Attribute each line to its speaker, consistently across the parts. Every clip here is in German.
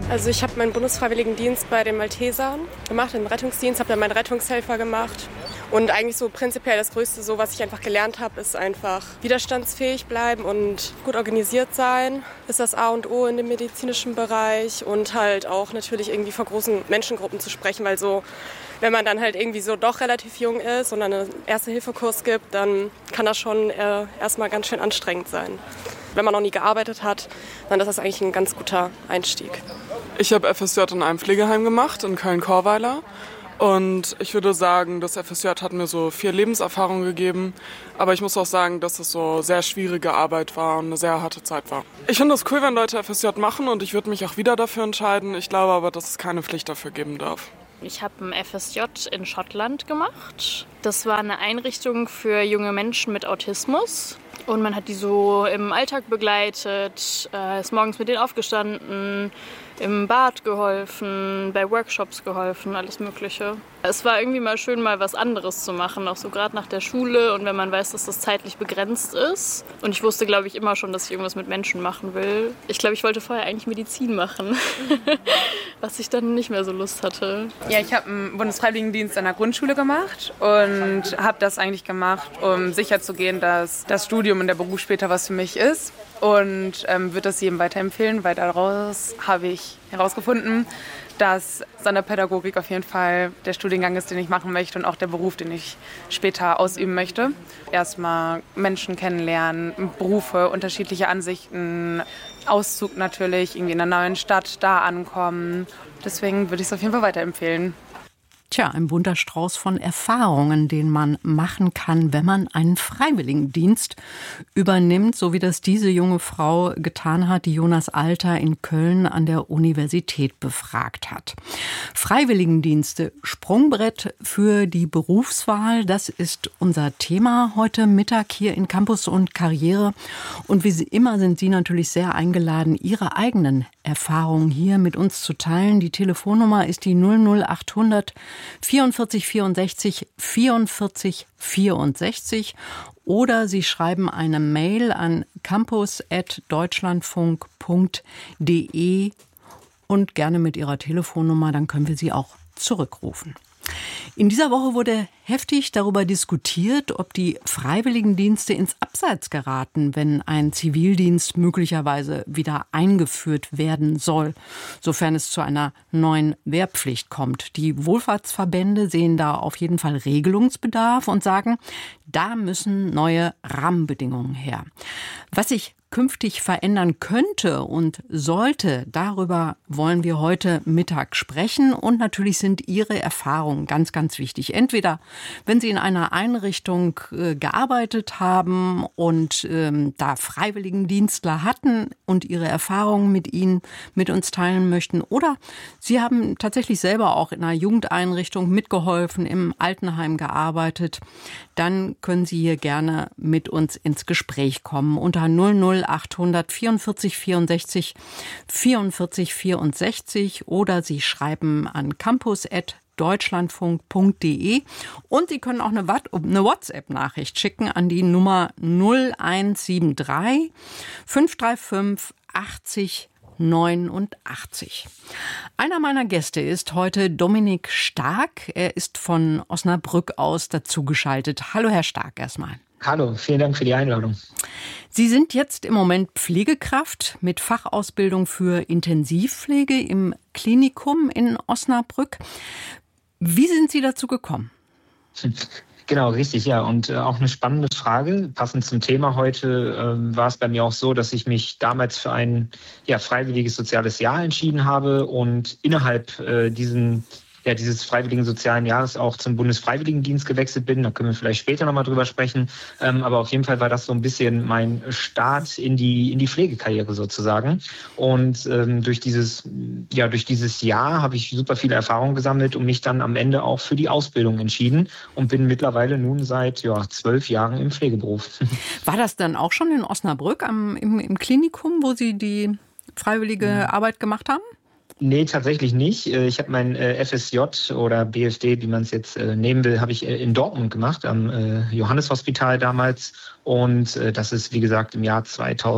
Speaker 1: Also ich habe meinen Bundesfreiwilligendienst bei den Maltesern gemacht, im Rettungsdienst, habe dann meinen Rettungshelfer gemacht. Und eigentlich so prinzipiell das Größte, so was ich einfach gelernt habe, ist einfach widerstandsfähig bleiben und gut organisiert sein. Ist das A und O in dem medizinischen Bereich und halt auch natürlich irgendwie vor großen Menschengruppen zu sprechen, weil so, wenn man dann halt irgendwie so doch relativ jung ist und dann einen Erste-Hilfe-Kurs gibt, dann kann das schon erstmal ganz schön anstrengend sein. Wenn man noch nie gearbeitet hat, dann ist das eigentlich ein ganz guter Einstieg.
Speaker 2: Ich habe FSJ in einem Pflegeheim gemacht, in Köln-Korweiler. Und ich würde sagen, das FSJ hat mir so 4 Lebenserfahrungen gegeben. Aber ich muss auch sagen, dass es so sehr schwierige Arbeit war und eine sehr harte Zeit war. Ich finde es cool, wenn Leute FSJ machen und ich würde mich auch wieder dafür entscheiden. Ich glaube aber, dass es keine Pflicht dafür geben darf.
Speaker 3: Ich habe ein FSJ in Schottland gemacht. Das war eine Einrichtung für junge Menschen mit Autismus. Und man hat die so im Alltag begleitet, ist morgens mit denen aufgestanden, im Bad geholfen, bei Workshops geholfen, alles Mögliche. Es war irgendwie mal schön, mal was anderes zu machen, auch so gerade nach der Schule und wenn man weiß, dass das zeitlich begrenzt ist. Und ich wusste, glaube ich, immer schon, dass ich irgendwas mit Menschen machen will. Ich glaube, ich wollte vorher eigentlich Medizin machen, was ich dann nicht mehr so Lust hatte.
Speaker 4: Ja, ich habe einen Bundesfreiwilligendienst an der Grundschule gemacht und habe das eigentlich gemacht, um sicherzugehen, dass das Studium und der Beruf später was für mich ist. Und würde das jedem weiterempfehlen, weil daraus habe ich herausgefunden, dass Sonderpädagogik auf jeden Fall der Studiengang ist, den ich machen möchte und auch der Beruf, den ich später ausüben möchte. Erstmal Menschen kennenlernen, Berufe, unterschiedliche Ansichten, Auszug natürlich, irgendwie in einer neuen Stadt, da ankommen. Deswegen würde ich es auf jeden Fall weiterempfehlen.
Speaker 5: Tja, ein bunter Strauß von Erfahrungen, den man machen kann, wenn man einen Freiwilligendienst übernimmt, so wie das diese junge Frau getan hat, die Jonas Alter in Köln an der Universität befragt hat. Freiwilligendienste, Sprungbrett für die Berufswahl, das ist unser Thema heute Mittag hier in Campus und Karriere. Und wie immer sind Sie natürlich sehr eingeladen, Ihre eigenen Erfahrungen hier mit uns zu teilen. Die Telefonnummer ist die 00800 44 64 44 64 oder Sie schreiben eine Mail an campus@deutschlandfunk.de und gerne mit Ihrer Telefonnummer, dann können wir Sie auch zurückrufen. In dieser Woche wurde heftig darüber diskutiert, ob die Freiwilligendienste ins Abseits geraten, wenn ein Zivildienst möglicherweise wieder eingeführt werden soll, sofern es zu einer neuen Wehrpflicht kommt. Die Wohlfahrtsverbände sehen da auf jeden Fall Regelungsbedarf und sagen, da müssen neue Rahmenbedingungen her. Was sich künftig verändern könnte und sollte, darüber wollen wir heute Mittag sprechen. Und natürlich sind Ihre Erfahrungen ganz, ganz wichtig. Entweder, wenn Sie in einer Einrichtung gearbeitet haben und da Freiwilligendienstler hatten und Ihre Erfahrungen mit uns teilen möchten. Oder Sie haben tatsächlich selber auch in einer Jugendeinrichtung mitgeholfen, im Altenheim gearbeitet. Dann können Sie hier gerne mit uns ins Gespräch kommen unter 00800 44 64 44 64 oder Sie schreiben an campus@deutschlandfunk.de und Sie können auch eine WhatsApp-Nachricht schicken an die Nummer 0173 535 80 89. Einer meiner Gäste ist heute Dominik Stark. Er ist von Osnabrück aus dazugeschaltet. Hallo, Herr Stark, erstmal.
Speaker 6: Hallo, vielen Dank für die Einladung.
Speaker 5: Sie sind jetzt im Moment Pflegekraft mit Fachausbildung für Intensivpflege im Klinikum in Osnabrück. Wie sind Sie dazu gekommen?
Speaker 6: Genau, richtig, ja. Und auch eine spannende Frage. Passend zum Thema heute war es bei mir auch so, dass ich mich damals für ein freiwilliges soziales Jahr entschieden habe und innerhalb dieses freiwilligen sozialen Jahres auch zum Bundesfreiwilligendienst gewechselt bin. Da können wir vielleicht später nochmal drüber sprechen. Aber auf jeden Fall war das so ein bisschen mein Start in die Pflegekarriere sozusagen. Und durch dieses Jahr habe ich super viele Erfahrungen gesammelt und mich dann am Ende auch für die Ausbildung entschieden und bin mittlerweile nun seit 12 Jahren im Pflegeberuf.
Speaker 5: War das dann auch schon in Osnabrück im Klinikum, wo Sie die freiwillige Arbeit gemacht haben?
Speaker 6: Nee, tatsächlich nicht. Ich habe mein FSJ oder BFD, wie man es jetzt nehmen will, habe ich in Dortmund gemacht, am Johannes-Hospital damals. Und das ist, wie gesagt, im Jahr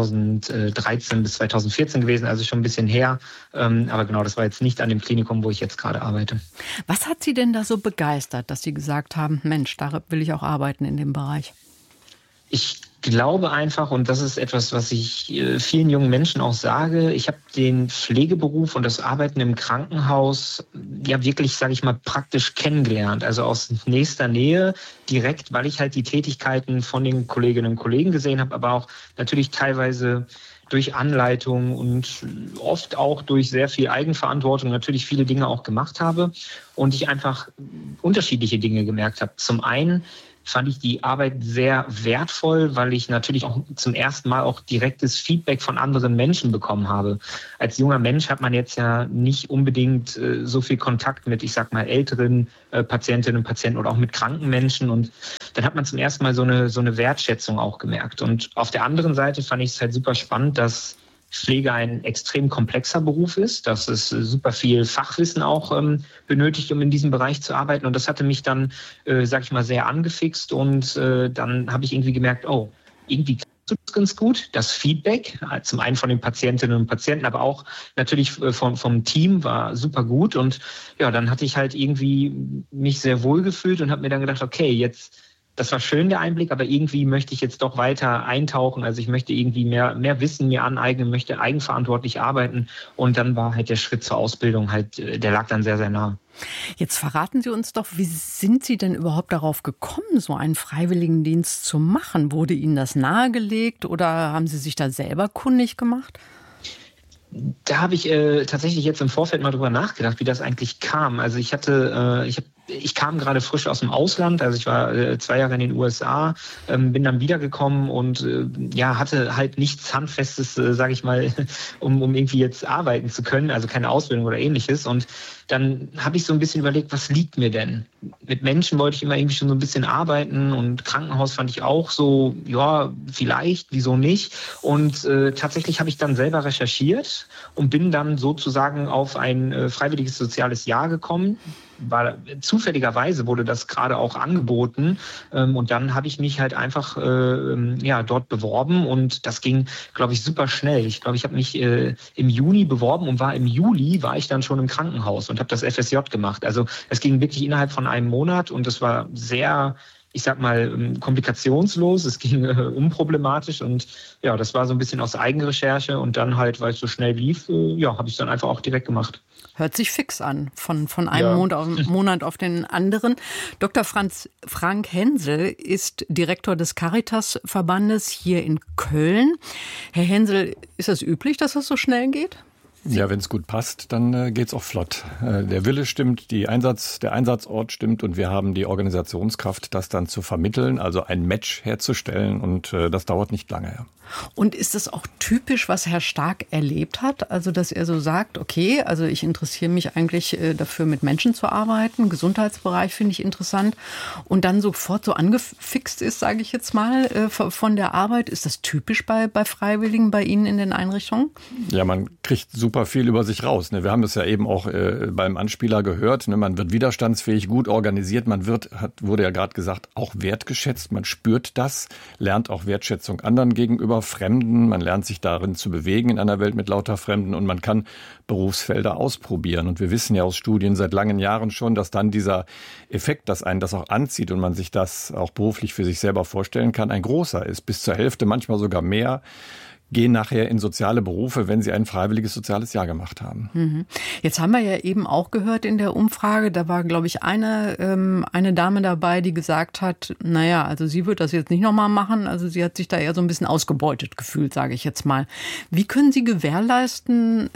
Speaker 6: 2013 bis 2014 gewesen, also schon ein bisschen her. Aber genau, das war jetzt nicht an dem Klinikum, wo ich jetzt gerade arbeite.
Speaker 5: Was hat Sie denn da so begeistert, dass Sie gesagt haben, Mensch, da will ich auch arbeiten in dem Bereich?
Speaker 6: Ich glaube einfach, und das ist etwas, was ich vielen jungen Menschen auch sage, ich habe den Pflegeberuf und das Arbeiten im Krankenhaus ja wirklich, sage ich mal, praktisch kennengelernt. Also aus nächster Nähe, direkt, weil ich halt die Tätigkeiten von den Kolleginnen und Kollegen gesehen habe, aber auch natürlich teilweise durch Anleitung und oft auch durch sehr viel Eigenverantwortung natürlich viele Dinge auch gemacht habe und ich einfach unterschiedliche Dinge gemerkt habe. Zum einen fand ich die Arbeit sehr wertvoll, weil ich natürlich auch zum ersten Mal auch direktes Feedback von anderen Menschen bekommen habe. Als junger Mensch hat man jetzt ja nicht unbedingt so viel Kontakt mit, ich sag mal, älteren Patientinnen und Patienten oder auch mit kranken Menschen. Und dann hat man zum ersten Mal so eine Wertschätzung auch gemerkt. Und auf der anderen Seite fand ich es halt super spannend, dass Pflege ein extrem komplexer Beruf ist, dass es super viel Fachwissen auch benötigt, um in diesem Bereich zu arbeiten. Und das hatte mich dann, sag ich mal, sehr angefixt. Und dann habe ich irgendwie gemerkt, oh, irgendwie kannst du das ganz gut. Das Feedback, zum einen von den Patientinnen und Patienten, aber auch natürlich vom Team war super gut. Und ja, dann hatte ich halt irgendwie mich sehr wohl gefühlt und habe mir dann gedacht, okay, jetzt das war schön, der Einblick, aber irgendwie möchte ich jetzt doch weiter eintauchen. Also ich möchte irgendwie mehr Wissen mir aneignen, möchte eigenverantwortlich arbeiten. Und dann war halt der Schritt zur Ausbildung halt, der lag dann sehr, sehr nah.
Speaker 5: Jetzt verraten Sie uns doch, wie sind Sie denn überhaupt darauf gekommen, so einen Freiwilligendienst zu machen? Wurde Ihnen das nahegelegt oder haben Sie sich da selber kundig gemacht?
Speaker 6: Da habe ich tatsächlich jetzt im Vorfeld mal drüber nachgedacht, wie das eigentlich kam. Also ich kam gerade frisch aus dem Ausland, also ich war 2 Jahre in den USA, bin dann wiedergekommen und hatte halt nichts Handfestes, sage ich mal, um irgendwie jetzt arbeiten zu können, also keine Ausbildung oder ähnliches. Und dann habe ich so ein bisschen überlegt, was liegt mir denn? Mit Menschen wollte ich immer irgendwie schon so ein bisschen arbeiten und Krankenhaus fand ich auch so, ja, vielleicht, wieso nicht? Und tatsächlich habe ich dann selber recherchiert und bin dann sozusagen auf ein freiwilliges soziales Jahr gekommen. Zufälligerweise wurde das gerade auch angeboten und dann habe ich mich halt einfach dort beworben und das ging, glaube ich, super schnell. Ich glaube, ich habe mich im Juni beworben und im Juli war ich dann schon im Krankenhaus und habe das FSJ gemacht. Also es ging wirklich innerhalb von einem Monat und das war sehr, ich sag mal, komplikationslos, es ging unproblematisch und ja, das war so ein bisschen aus Eigenrecherche und dann halt, weil es so schnell lief, habe ich es dann einfach auch direkt gemacht.
Speaker 5: Hört sich fix an, von einem Monat auf den anderen. Dr. Frank Hensel ist Direktor des Caritas-Verbandes hier in Köln. Herr Hensel, ist das üblich, dass das so schnell geht?
Speaker 7: Ja, wenn es gut passt, dann geht's auch flott. Der Wille stimmt, der Einsatzort stimmt und wir haben die Organisationskraft, das dann zu vermitteln, also ein Match herzustellen und das dauert nicht lange. Ja.
Speaker 5: Und ist das auch typisch, was Herr Stark erlebt hat? Also, dass er so sagt, okay, also ich interessiere mich eigentlich dafür, mit Menschen zu arbeiten. Gesundheitsbereich finde ich interessant. Und dann sofort so angefixt ist, sage ich jetzt mal, von der Arbeit. Ist das typisch bei Freiwilligen, bei Ihnen in den Einrichtungen?
Speaker 7: Ja, man kriegt super viel über sich raus. Wir haben es ja eben auch beim Anspieler gehört. Man wird widerstandsfähig, gut organisiert. Man wurde ja gerade gesagt, auch wertgeschätzt. Man spürt das, lernt auch Wertschätzung anderen gegenüber. Fremden, man lernt sich darin zu bewegen in einer Welt mit lauter Fremden und man kann Berufsfelder ausprobieren. Und wir wissen ja aus Studien seit langen Jahren schon, dass dann dieser Effekt, dass einen das auch anzieht und man sich das auch beruflich für sich selber vorstellen kann, ein großer ist. Bis zur Hälfte, manchmal sogar mehr, gehen nachher in soziale Berufe, wenn sie ein freiwilliges soziales Jahr gemacht haben.
Speaker 5: Jetzt haben wir ja eben auch gehört in der Umfrage, da war, glaube ich, eine Dame dabei, die gesagt hat, naja, also sie wird das jetzt nicht nochmal machen, also sie hat sich da eher so ein bisschen ausgebeutet gefühlt, sage ich jetzt mal. Wie können Sie gewährleisten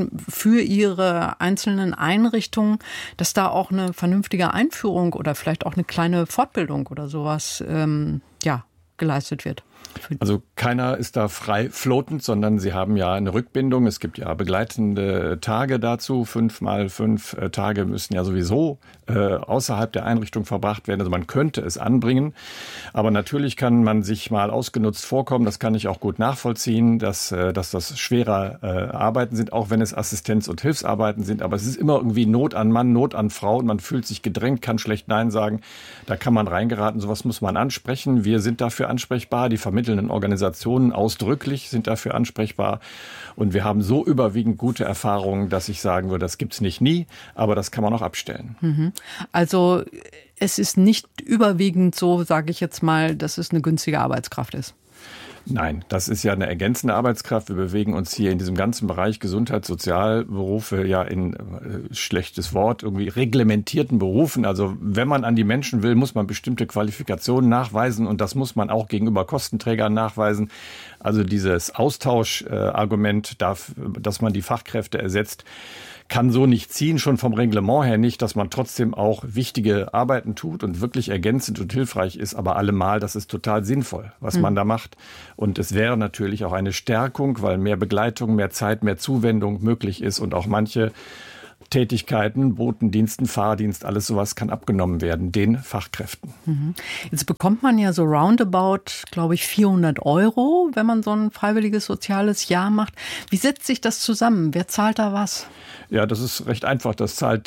Speaker 5: für Ihre einzelnen Einrichtungen, dass da auch eine vernünftige Einführung oder vielleicht auch eine kleine Fortbildung oder sowas geleistet wird?
Speaker 7: Also keiner ist da frei floatend, sondern sie haben ja eine Rückbindung. Es gibt ja begleitende Tage dazu. 5 mal 5 Tage müssen ja sowieso außerhalb der Einrichtung verbracht werden. Also man könnte es anbringen. Aber natürlich kann man sich mal ausgenutzt vorkommen. Das kann ich auch gut nachvollziehen, dass das schwerer Arbeiten sind, auch wenn es Assistenz- und Hilfsarbeiten sind. Aber es ist immer irgendwie Not an Mann, Not an Frau und man fühlt sich gedrängt, kann schlecht Nein sagen. Da kann man reingeraten. Sowas muss man ansprechen. Wir sind dafür ansprechbar. Die vermittelnden Organisationen ausdrücklich sind dafür ansprechbar. Und wir haben so überwiegend gute Erfahrungen, dass ich sagen würde, das gibt's nicht nie, aber das kann man auch abstellen.
Speaker 5: Also es ist nicht überwiegend so, sage ich jetzt mal, dass es eine günstige Arbeitskraft ist.
Speaker 7: Nein, das ist ja eine ergänzende Arbeitskraft. Wir bewegen uns hier in diesem ganzen Bereich Gesundheit, Sozialberufe ja in schlechtes Wort, irgendwie reglementierten Berufen. Also wenn man an die Menschen will, muss man bestimmte Qualifikationen nachweisen und das muss man auch gegenüber Kostenträgern nachweisen. Also dieses Austauschargument, dass man die Fachkräfte ersetzt, kann so nicht ziehen, schon vom Reglement her nicht, dass man trotzdem auch wichtige Arbeiten tut und wirklich ergänzend und hilfreich ist, aber allemal, das ist total sinnvoll, was man da macht. Und es wäre natürlich auch eine Stärkung, weil mehr Begleitung, mehr Zeit, mehr Zuwendung möglich ist und auch manche Tätigkeiten, Botendiensten, Fahrdienst, alles sowas kann abgenommen werden, den Fachkräften.
Speaker 5: Jetzt bekommt man ja so roundabout, glaube ich, 400 €, wenn man so ein freiwilliges soziales Jahr macht. Wie setzt sich das zusammen? Wer zahlt da was?
Speaker 7: Ja, das ist recht einfach. Das zahlt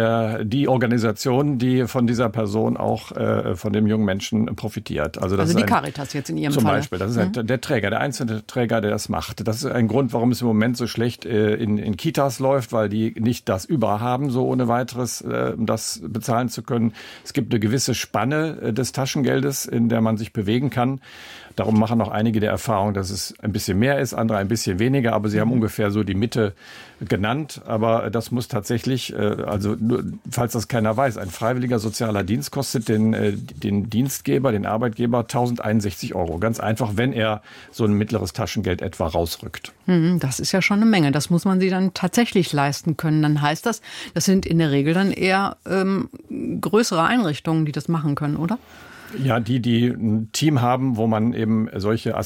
Speaker 7: die Organisation, die von dieser Person auch von dem jungen Menschen profitiert. Also die
Speaker 5: Caritas jetzt in Ihrem
Speaker 7: Fall. Zum
Speaker 5: Fall.
Speaker 7: Beispiel. Das ist der Träger, der einzelne Träger, der das macht. Das ist ein Grund, warum es im Moment so schlecht in Kitas läuft, weil die nicht das überhaben, so ohne weiteres das bezahlen zu können. Es gibt eine gewisse Spanne des Taschengeldes, in der man sich bewegen kann. Darum machen auch einige der Erfahrung, dass es ein bisschen mehr ist, andere ein bisschen weniger, aber sie haben ungefähr so die Mitte genannt. Aber das muss tatsächlich, also falls das keiner weiß, ein freiwilliger sozialer Dienst kostet den Dienstgeber, den Arbeitgeber 1.061 €. Ganz einfach, wenn er so ein mittleres Taschengeld etwa rausrückt.
Speaker 5: Das ist ja schon eine Menge. Das muss man sich dann tatsächlich leisten können. Dann heißt das sind in der Regel dann eher größere Einrichtungen, die das machen können, oder?
Speaker 7: Ja, die ein Team haben, wo man eben solche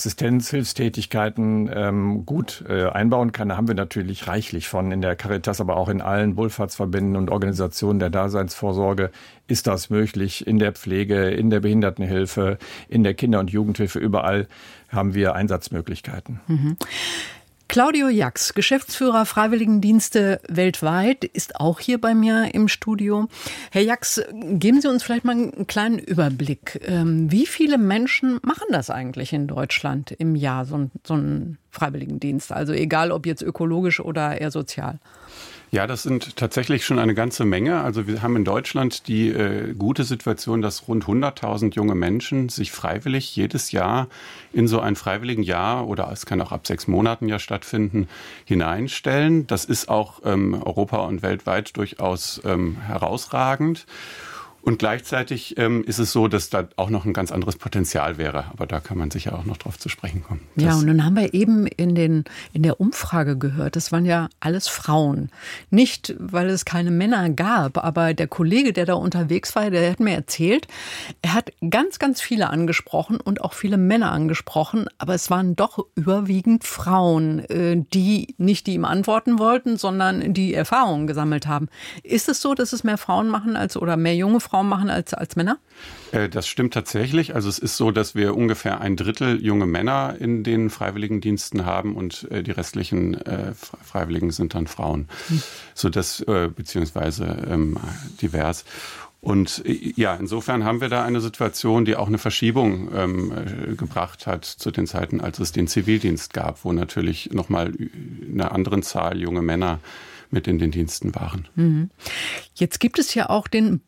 Speaker 7: Hilfstätigkeiten gut einbauen kann. Da haben wir natürlich reichlich von in der Caritas, aber auch in allen Wohlfahrtsverbänden und Organisationen der Daseinsvorsorge ist das möglich. In der Pflege, in der Behindertenhilfe, in der Kinder- und Jugendhilfe, überall haben wir Einsatzmöglichkeiten.
Speaker 5: Claudio Jax, Geschäftsführer Freiwilligendienste weltweit, ist auch hier bei mir im Studio. Herr Jax, geben Sie uns vielleicht mal einen kleinen Überblick. Wie viele Menschen machen das eigentlich in Deutschland im Jahr, so einen Freiwilligendienst? Also egal, ob jetzt ökologisch oder eher sozial.
Speaker 8: Ja, das sind tatsächlich schon eine ganze Menge. Also wir haben in Deutschland die gute Situation, dass rund 100.000 junge Menschen sich freiwillig jedes Jahr in so ein Freiwilligenjahr, oder es kann auch ab 6 Monaten ja stattfinden, hineinstellen. Das ist auch europa- und weltweit durchaus herausragend. Und gleichzeitig ist es so, dass da auch noch ein ganz anderes Potenzial wäre. Aber da kann man sicher auch noch drauf zu sprechen kommen.
Speaker 5: Ja, und dann haben wir eben in der Umfrage gehört, das waren ja alles Frauen. Nicht, weil es keine Männer gab, aber der Kollege, der da unterwegs war, der hat mir erzählt, er hat ganz, ganz viele angesprochen und auch viele Männer angesprochen. Aber es waren doch überwiegend Frauen, die nicht ihm antworten wollten, sondern die Erfahrungen gesammelt haben. Ist es so, dass es mehr Frauen machen oder mehr junge Frauen machen als Männer?
Speaker 8: Das stimmt tatsächlich. Also es ist so, dass wir ungefähr 1/3 junge Männer in den Freiwilligendiensten haben und die restlichen Freiwilligen sind dann Frauen. So das beziehungsweise divers. Und ja, insofern haben wir da eine Situation, die auch eine Verschiebung gebracht hat zu den Zeiten, als es den Zivildienst gab, wo natürlich nochmal eine andere Zahl junge Männer mit in den Diensten waren.
Speaker 5: Jetzt gibt es ja auch den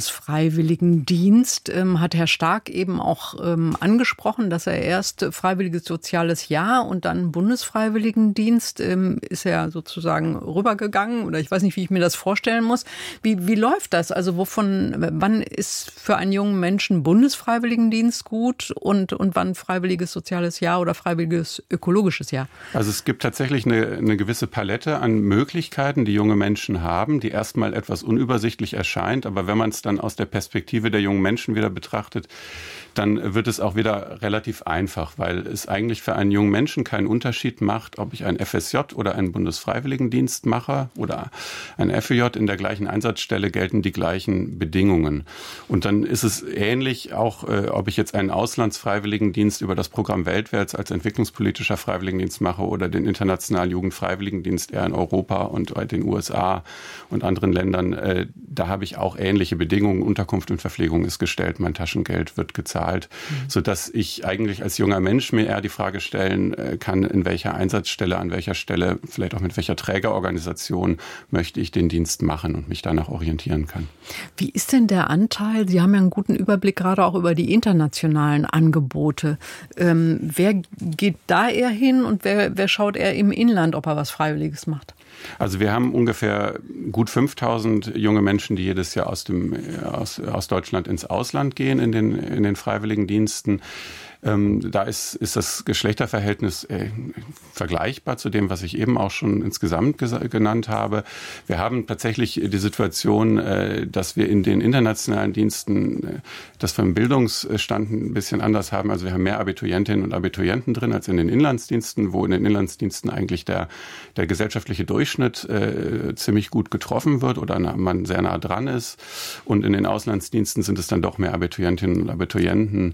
Speaker 5: Bundesfreiwilligendienst, hat Herr Stark eben auch angesprochen, dass er erst freiwilliges soziales Jahr und dann Bundesfreiwilligendienst ist er sozusagen rübergegangen oder ich weiß nicht, wie ich mir das vorstellen muss. Wie läuft das? Also wann ist für einen jungen Menschen Bundesfreiwilligendienst gut und wann freiwilliges soziales Jahr oder freiwilliges ökologisches Jahr?
Speaker 8: Also es gibt tatsächlich eine gewisse Palette an Möglichkeiten, die junge Menschen haben, die erstmal etwas unübersichtlich erscheint. Aber wenn wenn man es dann aus der Perspektive der jungen Menschen wieder betrachtet, dann wird es auch wieder relativ einfach, weil es eigentlich für einen jungen Menschen keinen Unterschied macht, ob ich ein FSJ oder einen Bundesfreiwilligendienst mache oder ein FEJ. In der gleichen Einsatzstelle gelten die gleichen Bedingungen. Und dann ist es ähnlich auch, ob ich jetzt einen Auslandsfreiwilligendienst über das Programm Weltwärts als entwicklungspolitischer Freiwilligendienst mache oder den internationalen Jugendfreiwilligendienst eher in Europa und den USA und anderen Ländern. Da habe ich auch ähnliche Bedingungen. Unterkunft und Verpflegung ist gestellt, mein Taschengeld wird gezahlt, sodass ich eigentlich als junger Mensch mir eher die Frage stellen kann, in welcher Einsatzstelle, an welcher Stelle, vielleicht auch mit welcher Trägerorganisation möchte ich den Dienst machen und mich danach orientieren kann.
Speaker 5: Wie ist denn der Anteil? Sie haben ja einen guten Überblick gerade auch über die internationalen Angebote. Wer geht da eher hin und wer schaut eher im Inland, ob er was Freiwilliges macht?
Speaker 8: Also wir haben ungefähr gut 5.000 junge Menschen, die jedes Jahr aus Deutschland ins Ausland gehen in den Freiwilligendiensten. Da ist das Geschlechterverhältnis vergleichbar zu dem, was ich eben auch schon insgesamt genannt habe. Wir haben tatsächlich die Situation, dass wir in den internationalen Diensten das vom Bildungsstand ein bisschen anders haben. Also wir haben mehr Abiturientinnen und Abiturienten drin als in den Inlandsdiensten, wo in den Inlandsdiensten eigentlich der gesellschaftliche Durchschnitt ziemlich gut getroffen wird oder man sehr nah dran ist. Und in den Auslandsdiensten sind es dann doch mehr Abiturientinnen und Abiturienten.